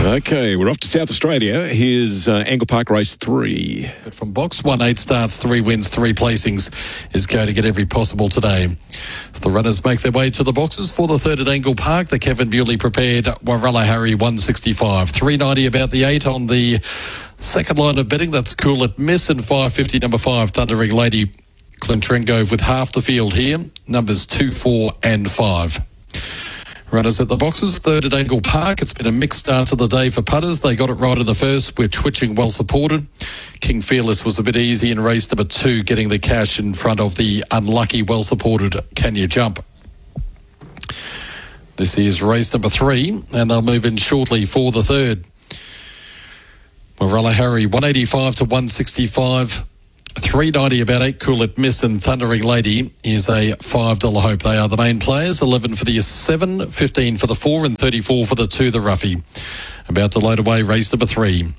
Okay, we're off to South Australia. Here's Angle Park Race 3. From box 1, 8 starts, 3 wins, 3 placings is going to get every possible today. As the runners make their way to the boxes for the third at Angle Park, the Kevin Bewley prepared Warella Harry 165. 390 about the 8 on the second line of betting. That's Cool at Miss, and 550 number 5 Thundering Lady. Clint Trengove with half the field here. Numbers 2, 4 and 5. Runners at the boxes, third at Angle Park. It's been a mixed start to the day for putters. They got it right in the first. We're twitching well supported. King Fearless was a bit easy in race number 2, getting the cash in front of the unlucky, well supported Can You Jump. This is race number 3, and they'll move in shortly for the third. Warella Harry 185 to 165. 390 about 8 Cool at Miss, and Thundering Lady is a $5 hope. They are the main players. 11 for the 7, 15 for the 4 and 34 for the 2, the roughie. About to load away race number 3.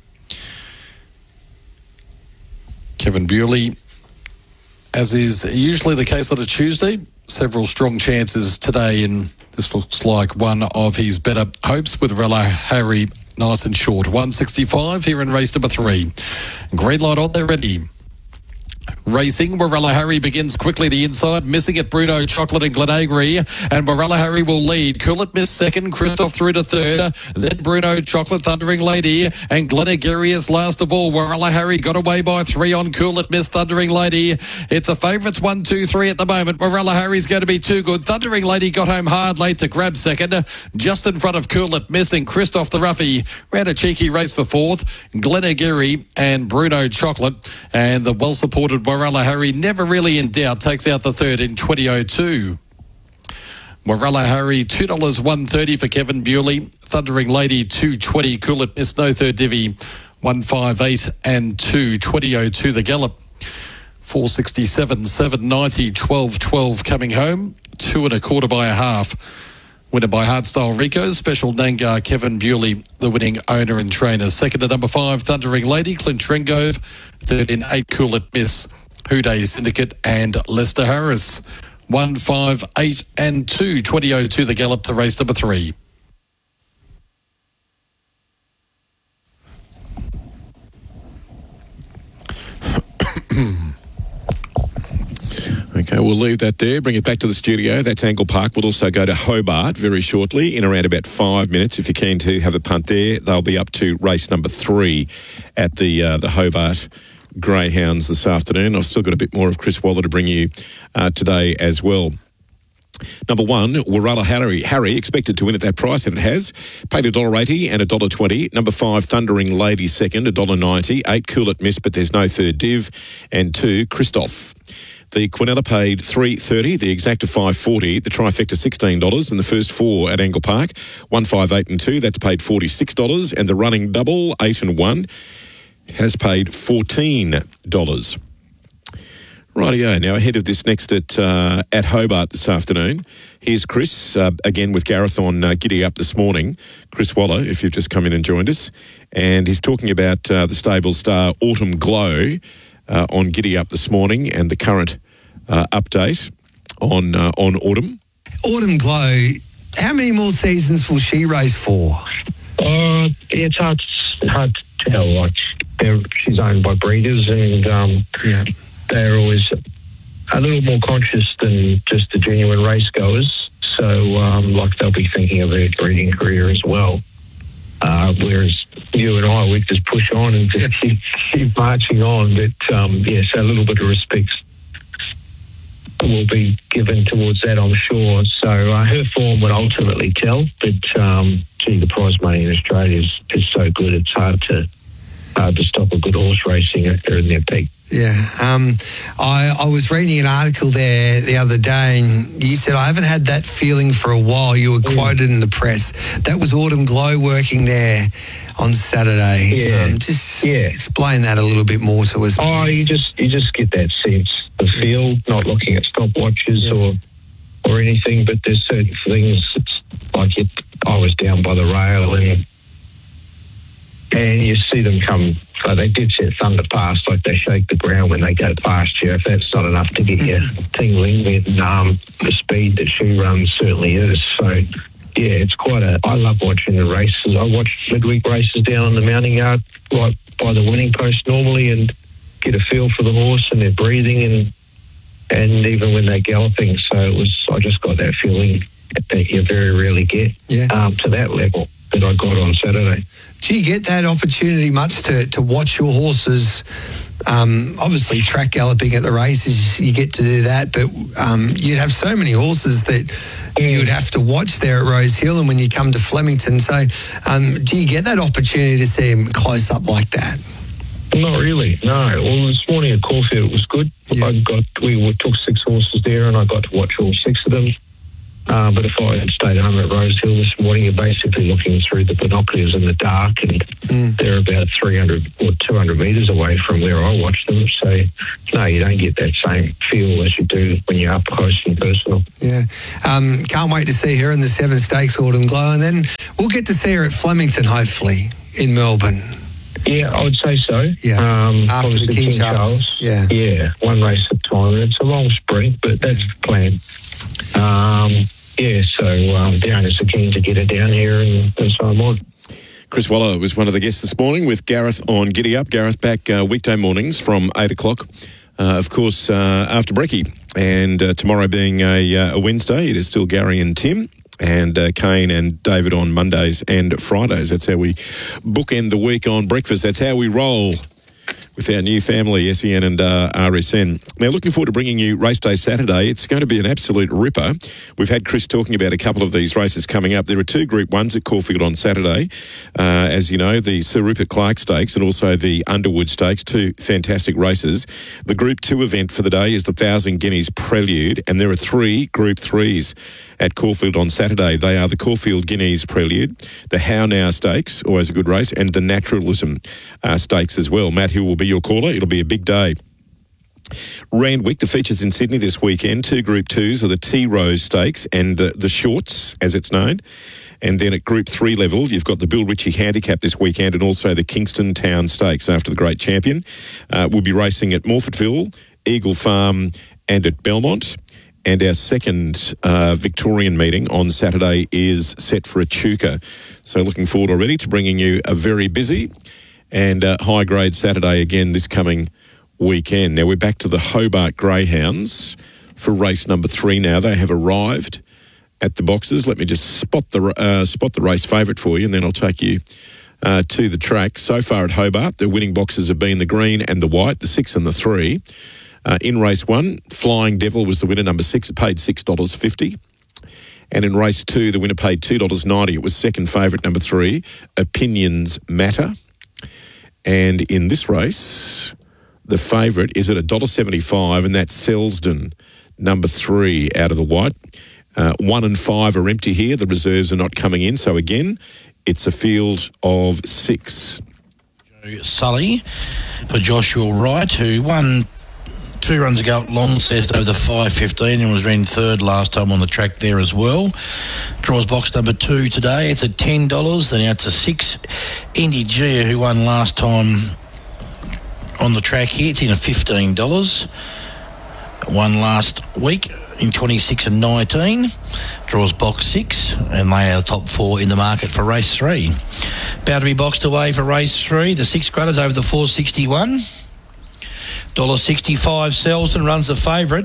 Kevin Bewley, as is usually the case on a Tuesday, several strong chances today, and this looks like one of his better hopes with Warella Harry nice and short. 165 here in race number 3. Green light on, they're ready. Racing, Warella Harry begins quickly the inside, missing it Bruno Chocolate and Glenagry, and Warella Harry will lead. Cool at Miss second, Christoph through to third, then Bruno Chocolate, Thundering Lady, and Glenagry is last of all. Warella Harry got away by 3 on Cool at Miss, Thundering Lady. It's a favourites 1, 2, 3 at the moment. Warella Harry's going to be too good. Thundering Lady got home hard late to grab second, just in front of Cool at Miss, and Christoph the roughie ran a cheeky race for fourth. Glenagry and Bruno Chocolate, and the well-supported Warella Harry, never really in doubt, takes out the third in 2002. Warella Harry, $2 130 for Kevin Bewley. Thundering Lady, $2.20. Cool at Miss, no third divvy, 158 and 2. 2002 the gallop. 467, 790, 12 coming home. 2 1/4 by a half. Winner by Hardstyle Rico. Special Nangar Kevin Bewley, the winning owner and trainer. Second at number 5, Thundering Lady, Clint Trengove. Third in 8, Cool at Miss, Houday Syndicate and Lester Harris. 1, 5, 8 and 2. 2002 the gallop to race number 3. Okay, we'll leave that there, bring it back to the studio. That's Angle Park. We'll also go to Hobart very shortly, in around about 5 minutes. If you're keen to have a punt there, they'll be up to race number 3 at the Hobart Greyhounds this afternoon. I've still got a bit more of Chris Waller to bring you today as well. Number 1, Warella Harry expected to win at that price, and it has. Paid $1.80 and $1.20. Number 5, Thundering Lady second, $1.90. 8, Cool at Miss, but there's no third div. And 2, Christoph. The Quinella paid $3.30, the exacta $5.40, the trifecta $16, and the first 4 at Angle Park, 1, 5, 8 and 2, that's paid $46, and the running double, 8 and 1, has paid $14. Rightio, now ahead of this next at Hobart this afternoon, here's Chris, again with Gareth on Giddy Up this morning. Chris Waller, if you've just come in and joined us, and he's talking about the stable star Autumn Glow on Giddy Up this morning, and the current update on Autumn. Autumn Glow, how many more seasons will she race for? It's hard to tell. Like, she's owned by breeders, and they're always a little more conscious than just the genuine race goers. So, like, they'll be thinking of their breeding career as well. Whereas you and I, we just push on and just keep marching on. But, so a little bit of respect will be given towards that, I'm sure. So her form would ultimately tell. But, the prize money in Australia is so good, it's hard to stop a good horse racing if they're in their peak. Yeah. I was reading an article there the other day, and you said, I haven't had that feeling for a while. You were quoted in the press. That was Autumn Glow working there on Saturday. Yeah. Explain that a little bit more to us. Oh, you just get that sense, the feel, not looking at stopwatches or anything, but there's certain things. It's like I was down by the rail and you see them come. So they did set thunder past, like they shake the ground when they go past you. If that's not enough to get you tingling, then the speed that she runs certainly is. So, it's I love watching the races. I watch midweek races down on the mounting yard, right by the winning post normally, and get a feel for the horse and their breathing and even when they're galloping. So I just got that feeling that you very rarely get to that level that I got on Saturday. Do you get that opportunity much to watch your horses? Obviously, track galloping at the races, you get to do that, but you'd have so many horses that you would have to watch there at Rose Hill and when you come to Flemington. So do you get that opportunity to see them close up like that? Not really, no. Well, this morning at Caulfield it was good. Yeah. We took 6 horses there and I got to watch all 6 of them. But if I had stayed home at Rose Hill this morning, you're basically looking through the binoculars in the dark, and they're about 300 or 200 metres away from where I watch them. So, no, you don't get that same feel as you do when you're up close and personal. Yeah. Can't wait to see her in the 7 Stakes Autumn Glow, and then we'll get to see her at Flemington, hopefully, in Melbourne. Yeah, I would say so. Yeah. After the King Charles. Yeah, one race at a time. It's a long sprint, but that's the plan. So the owners are keen to get it down here and so I'm on. Chris Waller was one of the guests this morning with Gareth on Giddy Up. Gareth back weekday mornings from 8 o'clock. Of course, after brekkie. And tomorrow being a Wednesday, it is still Gary and Tim. And Kane and David on Mondays and Fridays. That's how we bookend the week on breakfast. That's how we roll with our new family, SEN and RSN. Now, looking forward to bringing you Race Day Saturday. It's going to be an absolute ripper. We've had Chris talking about a couple of these races coming up. There are 2 Group 1s at Caulfield on Saturday. As you know, the Sir Rupert Clarke Stakes and also the Underwood Stakes, 2 fantastic races. The Group 2 event for the day is the 1,000 Guineas Prelude, and there are 3 Group 3s at Caulfield on Saturday. They are the Caulfield Guineas Prelude, the How Now Stakes, always a good race, and the Naturalism Stakes as well. Matt Hill will be your caller. It'll be a big day. Randwick, the features in Sydney this weekend. 2 Group 2s are the T-Rose Stakes and the Shorts, as it's known. And then at Group 3 level, you've got the Bill Ritchie Handicap this weekend and also the Kingston Town Stakes after the Great Champion. We'll be racing at Morfettville, Eagle Farm and at Belmont. And our second Victorian meeting on Saturday is set for Echuca. So looking forward already to bringing you a very busy and high-grade Saturday again this coming weekend. Now, we're back to the Hobart Greyhounds for race number 3 now. They have arrived at the boxes. Let me just spot the race favourite for you, and then I'll take you to the track. So far at Hobart, the winning boxes have been the green and the white, the 6 and the 3. In race 1, Flying Devil was the winner, number 6. It paid $6.50. And in race 2, the winner paid $2.90. It was second favourite, number 3, Opinions Matter. And in this race, the favourite is at $1.75, and that's Selsden, number 3 out of the white. 1 and 5 are empty here. The reserves are not coming in. So again, it's a field of 6. Sully for Joshua Wright, who won 2 runs ago at Launceston over the 5.15 and was ran 3rd last time on the track there as well. Draws box number 2 today. It's at $10. Then out to 6. Indy Gia, who won last time on the track here, it's in at $15. Won last week in 26 and 19. Draws box 6, and they are the top 4 in the market for race 3. About to be boxed away for race 3. The 6 Grutters over the 461. $1.65 Selsden runs the favourite.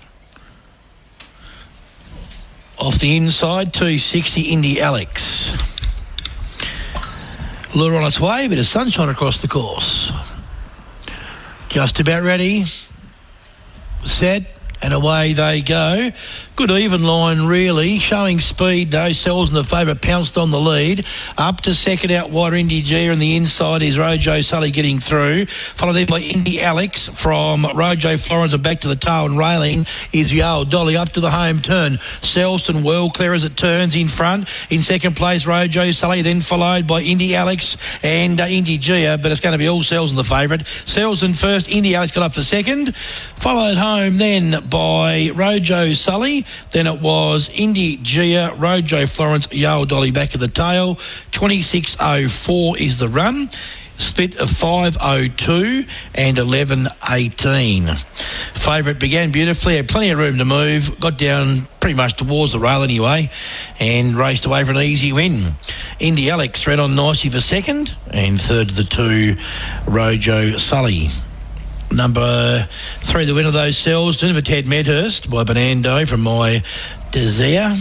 Off the inside, $2.60 Indy Alex. Lure on its way, bit of sunshine across the course. Just about ready, set, and away they go. Good even line, really. Showing speed, though. Selsden, the favourite, pounced on the lead. Up to second, out wide, Indy Gia, and the inside is Rojo Sully getting through. Followed then by Indy Alex from Rojo Florence, and back to the tail and railing is Yo Dolly up to the home turn. Selsden well clear as it turns in front. In second place, Rojo Sully, then followed by Indy Alex and Indy Gia, but it's going to be all Selsden the favourite. Selsden first, Indy Alex got up for second. Followed home then by Rojo Sully. Then it was Indy Gia, Rojo Florence, Yo Dolly back at the tail. 26.04 is the run. split of 5.02 and 11.18. Favourite began beautifully, had plenty of room to move, got down pretty much towards the rail anyway, and raced away for an easy win. Indy Alex ran on nicely for second, and third to the 2, Rojo Sully. Number 3, the winner of those cells, Dinner for Ted Medhurst by Bernando from my Desire.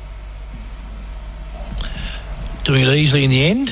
Doing it easily in the end.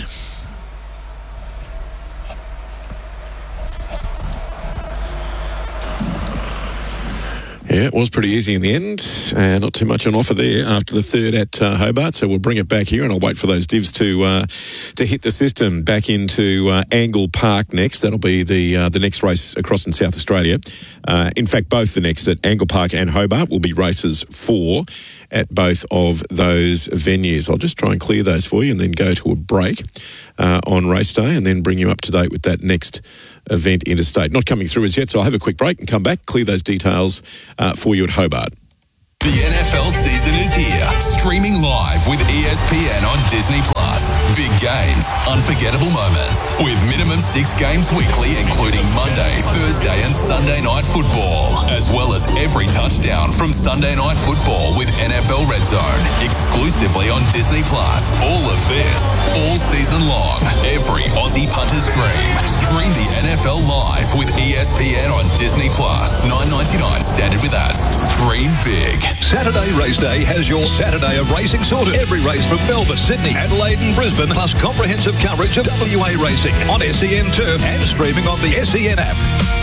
Yeah, it was pretty easy in the end. Not too much on offer there after the third at Hobart, so we'll bring it back here, and I'll wait for those divs to hit the system back into Angle Park next. That'll be the next race across in South Australia. In fact, both the next at Angle Park and Hobart will be races 4 at both of those venues. I'll just try and clear those for you and then go to a break on race day and then bring you up to date with that next event interstate. Not coming through as yet, so I'll have a quick break and come back, clear those details for you at Hobart. The NFL season is here, streaming live with ESPN on Disney+. Big games, unforgettable moments, with minimum 6 games weekly, including Monday, Thursday and Sunday night football, as well as every touchdown from Sunday night football with NFL Red Zone, exclusively on Disney+. All of this, all season long, every Aussie punter's dream. Stream the NFL live with ESPN on Disney+. $9.99 standard with ads. Stream big. Saturday Race Day has your Saturday of racing sorted. Every race from Melbourne, Sydney, Adelaide and Brisbane, plus comprehensive coverage of WA racing on SEN Turf and streaming on the SEN app.